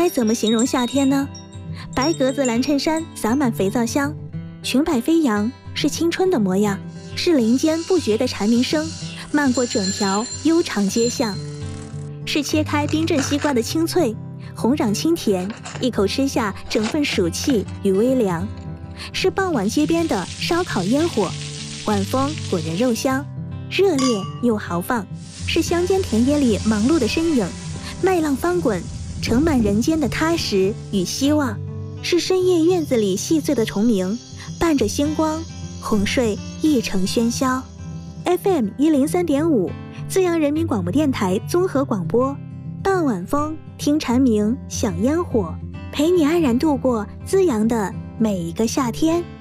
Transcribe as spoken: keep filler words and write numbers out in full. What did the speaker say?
该怎么形容夏天呢？白格子蓝衬衫洒满肥皂香，裙摆飞扬，是青春的模样，是林间不绝的蝉鸣声，漫过整条悠长街巷，是切开冰镇西瓜的清脆，红壤清甜，一口吃下整份暑气与微凉，是傍晚街边的烧烤烟火，晚风裹人肉香，热烈又豪放，是乡间田野里忙碌的身影，麦浪翻滚，盛满人间的踏实与希望，是深夜院子里细碎的虫鸣，伴着星光哄睡一城喧嚣。 F M 一零三点五，资阳人民广播电台综合广播，傍晚风，听蝉鸣，享烟火，陪你安然度过资阳的每一个夏天。